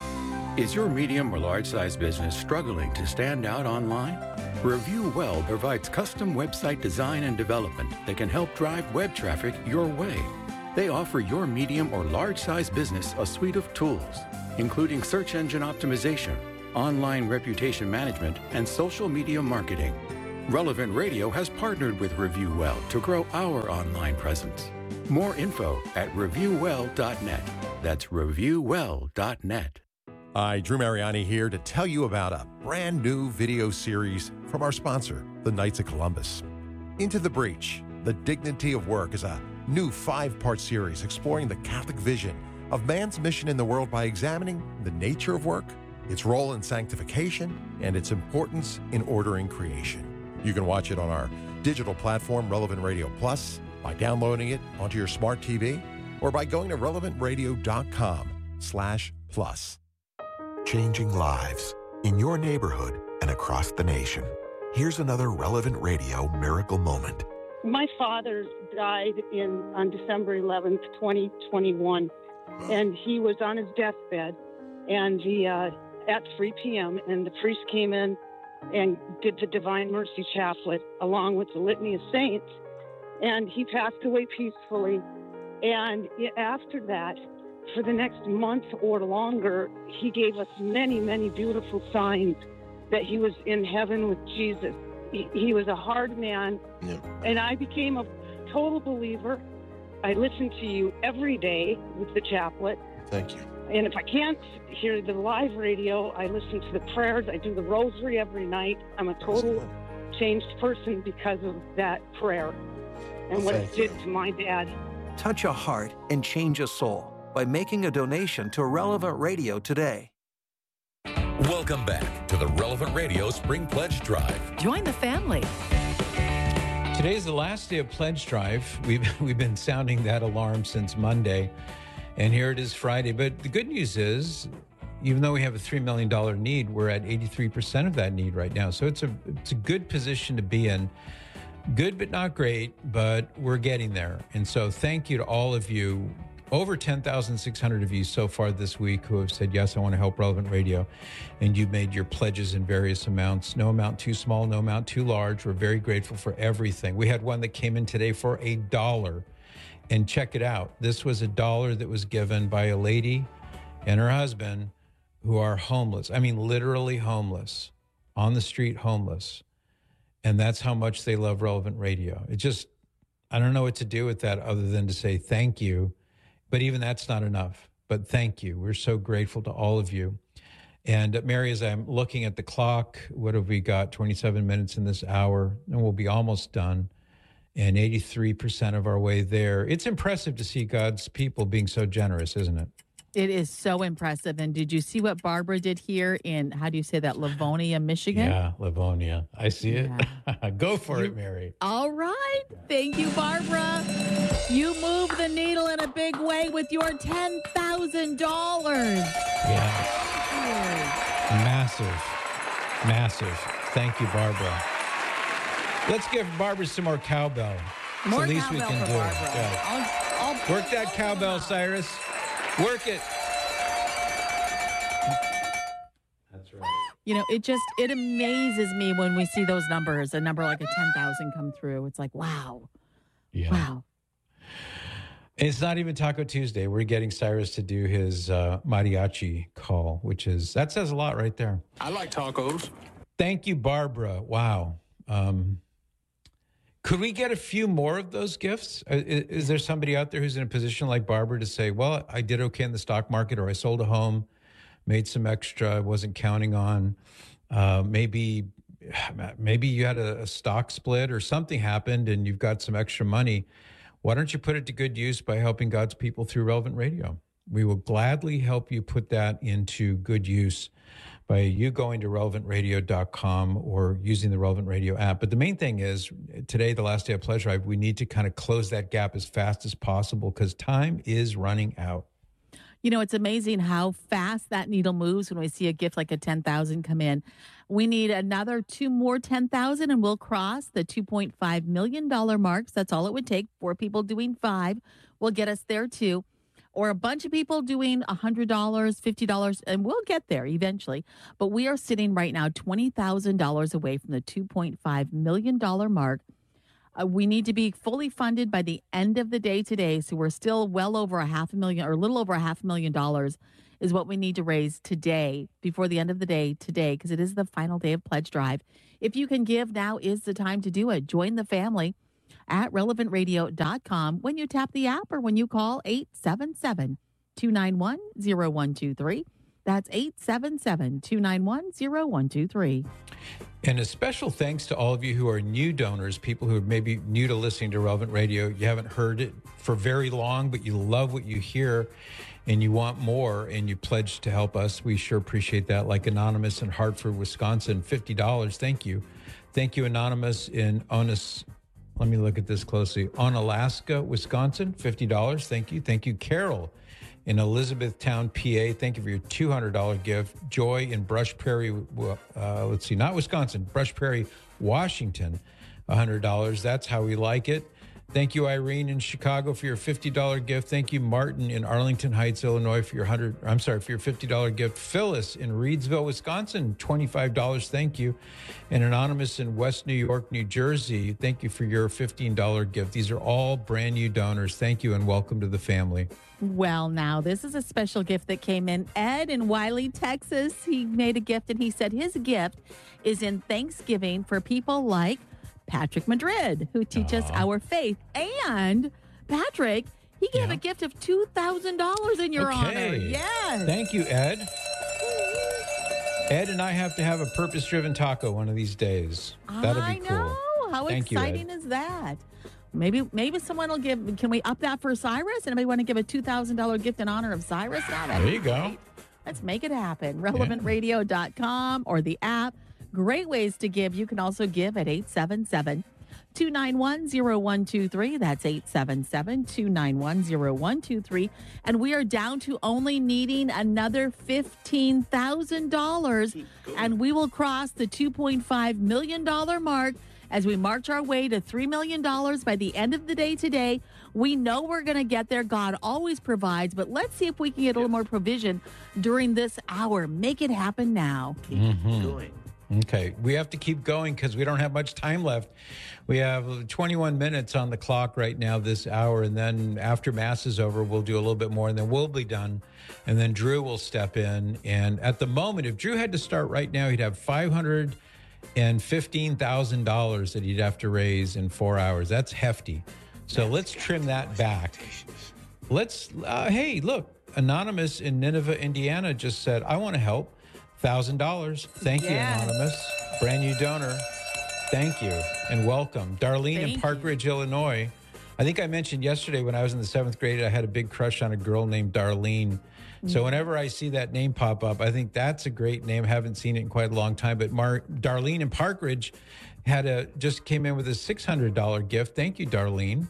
Is your medium or large size business struggling to stand out online? Review Well provides custom website design and development that can help drive web traffic your way. They offer your medium or large size business a suite of tools, including search engine optimization, online reputation management, and social media marketing. Relevant Radio has partnered with Review Well to grow our online presence. More info at review well dot net. That's review well dot net. Hi, Drew Mariani here to tell you about a brand new video series from our sponsor, the Knights of Columbus. Into the Breach, The Dignity of Work is a new five-part series exploring the Catholic vision of man's mission in the world by examining the nature of work, its role in sanctification, and its importance in ordering creation. You can watch it on our digital platform, Relevant Radio Plus, by downloading it onto your smart T V, or by going to relevant radio dot com slash plus. Changing lives in your neighborhood and across the nation. Here's another Relevant Radio miracle moment. My father died in on December eleventh, twenty twenty-one, and he was on his deathbed, and he uh, at three p.m. and the priest came in and did the Divine Mercy Chaplet along with the Litany of Saints, and he passed away peacefully. And after that, for the next month or longer, he gave us many, many beautiful signs that he was in heaven with Jesus. He, he was a hard man, yeah. And I became a total believer. I listen to you every day with the chaplet. Thank you. And if I can't hear the live radio, I listen to the prayers. I do the rosary every night. I'm a total changed person because of that prayer and well, what it did you. to my dad. Touch a heart and change a soul by making a donation to Relevant Radio today. Welcome back to the Relevant Radio Spring Pledge Drive. Join the family. Today is the last day of Pledge Drive. We've, we've been sounding that alarm since Monday, and here it is Friday. But the good news is, even though we have a three million dollars need, we're at eighty-three percent of that need right now. So it's a, it's a good position to be in. Good, but not great, but we're getting there. And so thank you to all of you. Over ten thousand six hundred of you so far this week who have said, yes, I want to help Relevant Radio. And you've made your pledges in various amounts. No amount too small, no amount too large. We're very grateful for everything. We had one that came in today for a dollar. And check it out. This was a dollar that was given by a lady and her husband who are homeless. I mean, literally homeless, on the street homeless. And that's how much they love Relevant Radio. It just, I don't know what to do with that other than to say thank you. But even that's not enough. But thank you. We're so grateful to all of you. And uh, Mary, as I'm looking at the clock, what have we got? twenty-seven minutes in this hour, and we'll be almost done. And eighty-three percent of our way there. It's impressive to see God's people being so generous, isn't it? It is so impressive. And did you see what Barbara did here in, how do you say that, Livonia, Michigan? Yeah, Livonia. I see it. Yeah. Go for you, it, Mary. All right. Thank you, Barbara. You moved the needle in a big way with your ten thousand dollars. Yeah. Massive. Massive. Thank you, Barbara. Let's give Barbara some more cowbell. More it's the least cowbell we can for do. Barbara. Yeah. I'll, I'll Work that cowbell, Cyrus. Work it. That's right. You know, it just, it amazes me when we see those numbers, a number like a ten thousand come through. It's like, wow. Yeah. Wow. It's not even Taco Tuesday. We're getting Cyrus to do his uh, mariachi call, which is, that says a lot right there. I like tacos. Thank you, Barbara. Wow. Um, could we get a few more of those gifts? Is, is there somebody out there who's in a position like Barbara to say, well, I did okay in the stock market, or I sold a home, made some extra I wasn't counting on. Uh, maybe maybe you had a, a stock split or something happened and you've got some extra money. Why don't you put it to good use by helping God's people through Relevant Radio? We will gladly help you put that into good use by you going to relevant radio dot com or using the Relevant Radio app. But the main thing is, today, the last day of Pledge Drive, we need to kind of close that gap as fast as possible because time is running out. You know, it's amazing how fast that needle moves when we see a gift like a ten thousand come in. We need another two more ten thousand and we'll cross the two point five million dollars marks. That's all it would take. Four people doing five will get us there too. Or a bunch of people doing one hundred dollars, fifty dollars, and we'll get there eventually. But we are sitting right now twenty thousand dollars away from the two point five million dollars mark. Uh, we need to be fully funded by the end of the day today. So we're still well over a half a million or a little over a half a million dollars is what we need to raise today before the end of the day today, because it is the final day of Pledge Drive. If you can give, now is the time to do it. Join the family at relevant radio dot com when you tap the app or when you call eight seven seven, two nine one, zero one two three. That's eight seven seven, two nine one, zero one two three. And a special thanks to all of you who are new donors, people who are maybe new to listening to Relevant Radio. You haven't heard it for very long, but you love what you hear and you want more and you pledge to help us. We sure appreciate that. Like Anonymous in Hartford, Wisconsin, fifty dollars. Thank you. Thank you, Anonymous in Onis. Let me look at this closely. Onalaska, Wisconsin, fifty dollars. Thank you. Thank you, Carol in Elizabethtown, P A. Thank you for your two hundred dollars gift. Joy in Brush Prairie, uh, let's see, not Wisconsin, Brush Prairie, Washington, one hundred dollars. That's how we like it. Thank you, Irene in Chicago, for your fifty dollars gift. Thank you, Martin in Arlington Heights, Illinois, for your one hundred. I'm sorry, for your fifty dollars gift. Phyllis in Reedsville, Wisconsin, twenty-five dollars. Thank you. And Anonymous in West New York, New Jersey, thank you for your fifteen dollars gift. These are all brand new donors. Thank you and welcome to the family. Well, now, this is a special gift that came in. Ed in Wiley, Texas, he made a gift and he said his gift is in Thanksgiving for people like Patrick Madrid, who teach us our faith. And Patrick, he gave yeah. a gift of two thousand dollars in your okay. honor. Yes. Thank you, Ed. Ed and I have to have a purpose-driven taco one of these days. That'll be I cool. know. How Thank exciting you, is that? Maybe maybe someone will give, can we up that for Cyrus? Anybody want to give a two thousand dollars gift in honor of Cyrus? Now, there you go. Great. Let's make it happen. relevant radio dot com or the app. Great ways to give. You can also give at eight seven seven, two nine one, zero one two three. That's eight seven seven, two nine one, zero one two three. And we are down to only needing another fifteen thousand dollars. And we will cross the two point five million dollars mark as we march our way to three million dollars by the end of the day today. We know we're going to get there. God always provides, but let's see if we can get a little more provision during this hour. Make it happen now. Keep mm-hmm. going. Okay, we have to keep going because we don't have much time left. We have twenty-one minutes on the clock right now this hour, and then after Mass is over, we'll do a little bit more, and then we'll be done, and then Drew will step in. And at the moment, if Drew had to start right now, he'd have five hundred fifteen thousand dollars that he'd have to raise in four hours. That's hefty. So let's trim that back. Let's, uh, hey, look, Anonymous in Nineveh, Indiana just said, I want to help. one thousand dollars. Thank you, yes. Anonymous. Brand new donor. Thank you and welcome. Darlene Thank in Park you. Ridge, Illinois. I think I mentioned yesterday when I was in the seventh grade, I had a big crush on a girl named Darlene. So whenever I see that name pop up, I think that's a great name. Haven't seen it in quite a long time. But Mar- Darlene in Park Ridge had a just came in with a six hundred dollars gift. Thank you, Darlene.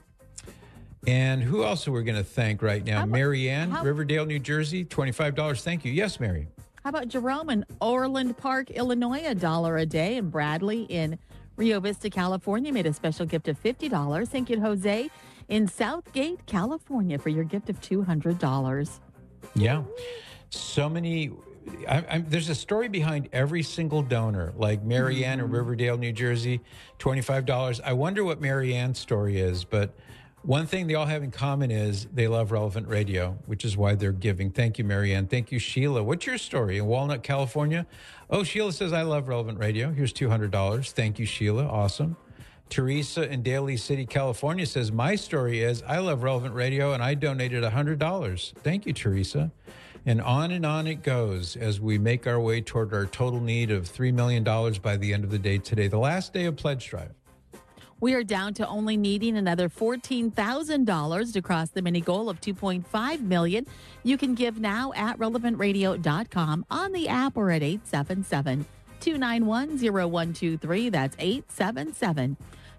And who else are we going to thank right now? How about- Mary Ann, how- Riverdale, New Jersey, twenty-five dollars. Thank you. Yes, Mary. How about Jerome in Orland Park, Illinois, a dollar a day, and Bradley in Rio Vista, California, made a special gift of fifty dollars. Thank you, Jose in Southgate, California, for your gift of two hundred dollars. Yeah. So many. I, I, there's a story behind every single donor, like Mary Ann in Riverdale, New Jersey, twenty-five dollars. I wonder what Mary Ann's story is, but one thing they all have in common is they love Relevant Radio, which is why they're giving. Thank you, Mary Ann. Thank you, Sheila. What's your story? In Walnut, California? Oh, Sheila says, I love Relevant Radio. Here's two hundred dollars. Thank you, Sheila. Awesome. Teresa in Daly City, California says, my story is I love Relevant Radio and I donated one hundred dollars. Thank you, Teresa. And on and on it goes as we make our way toward our total need of three million dollars by the end of the day today, the last day of Pledge Drive. We are down to only needing another fourteen thousand dollars to cross the mini goal of two point five million dollars. You can give now at relevant radio dot com, on the app, or at eight seven seven, two nine one, zero one two three. That's eight seven seven,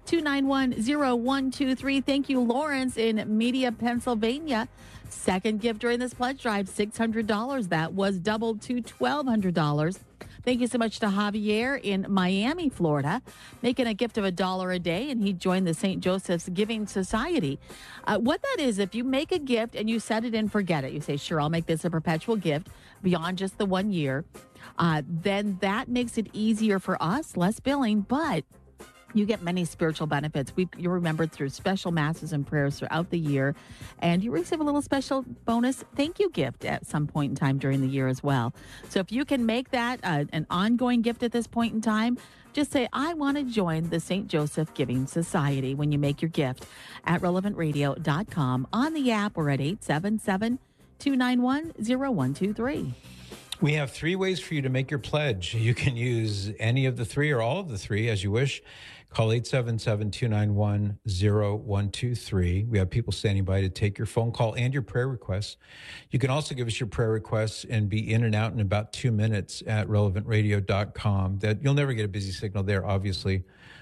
two nine one, zero one two three. Thank you, Lawrence in Media, Pennsylvania. Second gift during this pledge drive, six hundred dollars. That was doubled to twelve hundred dollars. Thank you so much to Javier in Miami, Florida, making a gift of a dollar a day, and he joined the Saint Joseph's Giving Society. Uh, what that is, if you make a gift and you set it and forget it, you say, sure, I'll make this a perpetual gift beyond just the one year, uh, then that makes it easier for us, less billing, but you get many spiritual benefits. We, you're remembered through special masses and prayers throughout the year, and you receive a little special bonus thank you gift at some point in time during the year as well. So if you can make that uh, an ongoing gift at this point in time, just say, I want to join the Saint Joseph Giving Society when you make your gift at relevant radio dot com, on the app, or at eight seven seven, two nine one, zero one two three. We have three ways for you to make your pledge. You can use any of the three or all of the three as you wish. Call eight seven seven, two nine one, zero one two three. We have people standing by to take your phone call and your prayer requests. You can also give us your prayer requests and be in and out in about two minutes at relevant radio dot com. That you'll never get a busy signal there, obviously.